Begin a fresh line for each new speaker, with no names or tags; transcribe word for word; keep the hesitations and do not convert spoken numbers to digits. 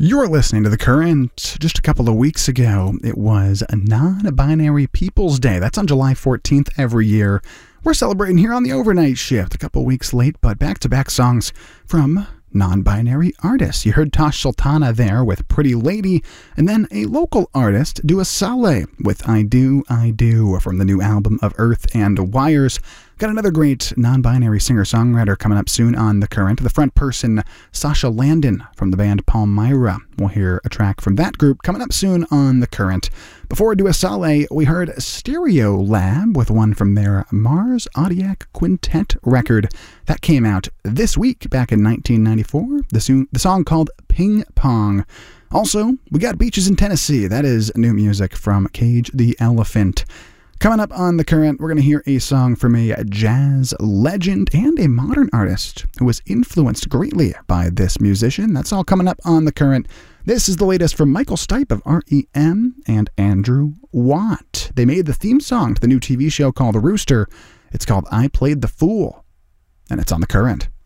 You're listening to The Current. Just a couple of weeks ago, it was a Non-Binary Peoples Day. That's on July fourteenth every year. We're celebrating here on the overnight shift, a couple weeks late, but back-to-back songs from non-binary artists. You heard Tosh Sultana there with Pretty Lady, and then a local artist, Dua Saleh, with I Do, I Do, from the new album of Earth and Wires. Got another great non-binary singer-songwriter coming up soon on The Current. The front person, Sasha Landon from the band Palmyra. We'll hear a track from that group coming up soon on The Current. Before Dua Saleh, we heard Stereolab with one from their Mars Audiac Quintet record. That came out this week, back in nineteen ninety-four. The, so- the song called Ping Pong. Also, we got Beaches in Tennessee. That is new music from Cage the Elephant. Coming up on The Current, we're going to hear a song from a jazz legend and a modern artist who was influenced greatly by this musician. That's all coming up on The Current. This is the latest from Michael Stipe of R E M and Andrew Watt. They made the theme song to the new T V show called The Rooster. It's called I Played the Fool, and it's on The Current.